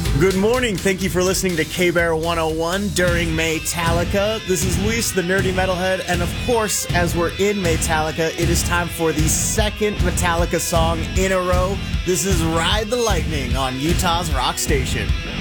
Good morning. Thank you for listening to K-Bear 101 during Maytallica. This is Luis, the nerdy metalhead, and of course, as we're in Maytallica, it is time for the second Metallica song in a row. This is Ride the Lightning on Utah's Rock Station.